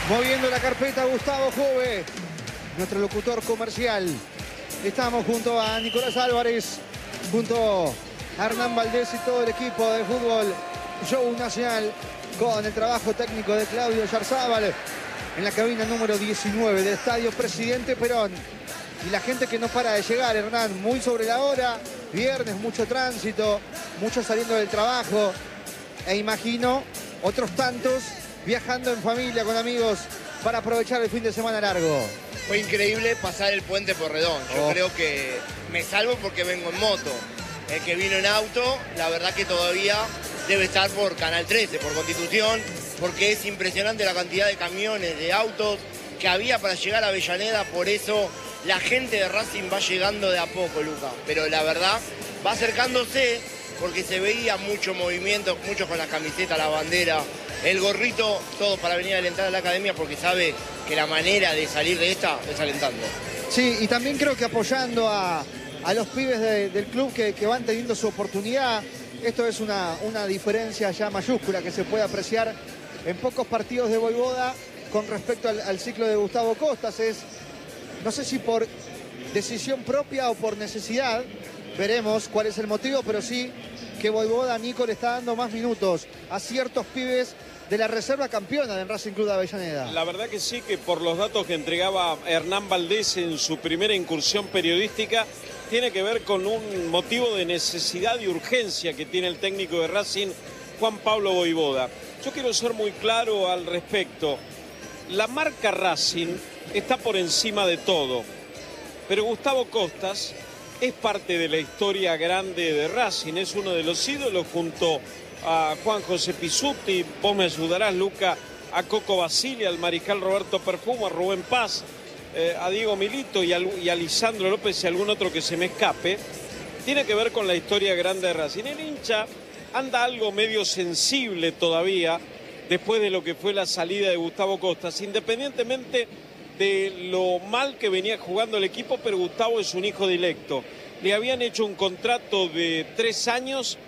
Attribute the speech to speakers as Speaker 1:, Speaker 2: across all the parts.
Speaker 1: Moviendo la carpeta Gustavo Jove, nuestro locutor comercial. Estamos junto a Nicolás Álvarez, junto a Hernán Valdés y todo el equipo de fútbol Show Nacional, con el trabajo técnico de Claudio Yarzábal en la cabina número 19 del Estadio Presidente Perón. Y la gente que no para de llegar, Hernán, muy sobre la hora, viernes, mucho tránsito, muchos saliendo del trabajo, e imagino otros tantos viajando en familia, con amigos, para aprovechar el fin de semana largo.
Speaker 2: Fue increíble pasar el puente Porredón. Yo creo que me salvo porque vengo en moto. El que vino en auto, la verdad que todavía debe estar por Canal 13, por Constitución, porque es impresionante la cantidad de camiones, de autos que había para llegar a Avellaneda. Por eso la gente de Racing va llegando de a poco, Luca. Pero la verdad, va acercándose porque se veía mucho movimiento, muchos con la camiseta, la bandera, el gorrito, todo para venir a alentar a la academia, porque sabe que la manera de salir de esta es alentando.
Speaker 1: Sí, y también creo que apoyando a los pibes del club que van teniendo su oportunidad. Esto es una diferencia ya mayúscula que se puede apreciar en pocos partidos de Voivoda con respecto al ciclo de Gustavo Costas. Es, no sé si por decisión propia o por necesidad, veremos cuál es el motivo, pero sí que Voivoda, Nico, le está dando más minutos a ciertos pibes de la reserva campeona del Racing Club de Avellaneda.
Speaker 3: La verdad que sí, que por los datos que entregaba Hernán Valdés en su primera incursión periodística, tiene que ver con un motivo de necesidad y urgencia que tiene el técnico de Racing, Juan Pablo Voivoda. Yo quiero ser muy claro al respecto. La marca Racing está por encima de todo, pero Gustavo Costas es parte de la historia grande de Racing, es uno de los ídolos junto a Juan José Pizzuti, vos me ayudarás, Luca, a Coco Basile, al mariscal Roberto Perfumo, a Rubén Paz, a Diego Milito y a Lisandro López y algún otro que se me escape. Tiene que ver con la historia grande de Racing. El hincha anda algo medio sensible todavía después de lo que fue la salida de Gustavo Costas, independientemente de lo mal que venía jugando el equipo, pero Gustavo es un hijo directo. Le habían hecho un contrato de 3 años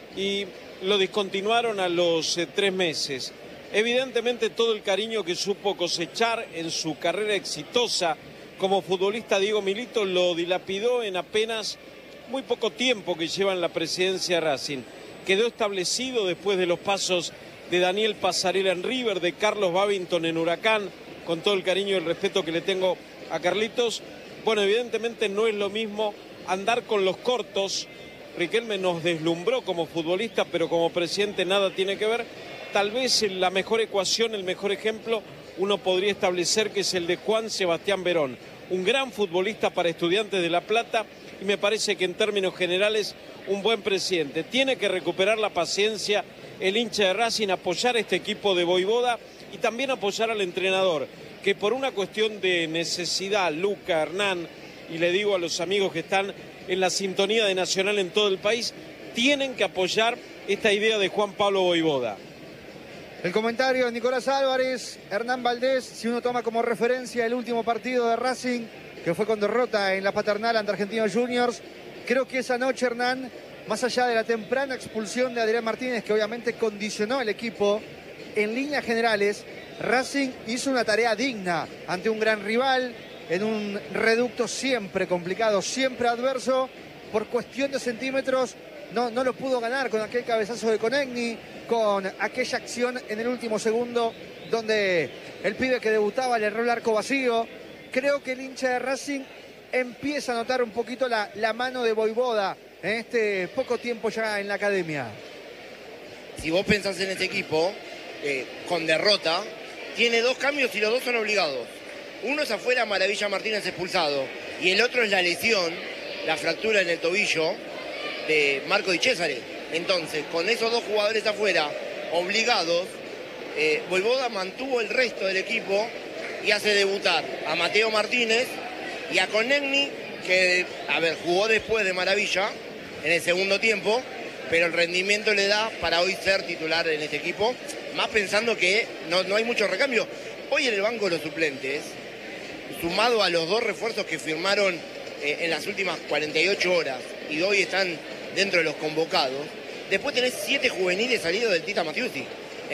Speaker 3: y lo discontinuaron a los 3 meses. Evidentemente todo el cariño que supo cosechar en su carrera exitosa como futbolista Diego Milito lo dilapidó en apenas muy poco tiempo que lleva en la presidencia de Racing. Quedó establecido después de los pasos de Daniel Pasarela en River, de Carlos Babington en Huracán, con todo el cariño y el respeto que le tengo a Carlitos. Bueno, evidentemente no es lo mismo andar con los cortos. Riquelme nos deslumbró como futbolista, pero como presidente nada tiene que ver. Tal vez la mejor ecuación, el mejor ejemplo, uno podría establecer que es el de Juan Sebastián Verón. Un gran futbolista para Estudiantes de La Plata y me parece que en términos generales un buen presidente. Tiene que recuperar la paciencia el hincha de Racing, apoyar a este equipo de Voivoda y también apoyar al entrenador, que por una cuestión de necesidad, Luca, Hernán, y le digo a los amigos que están en la sintonía de Nacional en todo el país, tienen que apoyar esta idea de Juan Pablo Voivoda.
Speaker 1: El comentario de Nicolás Álvarez, Hernán Valdés, si uno toma como referencia el último partido de Racing, que fue con derrota en la Paternal ante Argentinos Juniors, creo que esa noche, Hernán, más allá de la temprana expulsión de Adrián Martínez, que obviamente condicionó el equipo, en líneas generales, Racing hizo una tarea digna ante un gran rival, en un reducto siempre complicado, siempre adverso. Por cuestión de centímetros no lo pudo ganar con aquel cabezazo de Conegni, con aquella acción en el último segundo donde el pibe que debutaba le erró el arco vacío. Creo que el hincha de Racing empieza a notar un poquito la mano de Voivoda en este poco tiempo ya en la academia.
Speaker 2: Si vos pensás en este equipo, con derrota, tiene 2 cambios y los 2 son obligados. Uno es afuera, Maravilla Martínez expulsado, y el otro es la lesión, la fractura en el tobillo de Marco Di Cesare. Entonces, con esos 2 jugadores afuera, obligados, Voivoda mantuvo el resto del equipo y hace debutar a Mateo Martínez y a Conegni, que, jugó después de Maravilla en el segundo tiempo, pero el rendimiento le da para hoy ser titular en este equipo, más pensando que no hay mucho recambio. Hoy en el banco de los suplentes, sumado a los 2 refuerzos que firmaron en las últimas 48 horas y hoy están dentro de los convocados, después tenés 7 juveniles salidos del Tita Matiusi.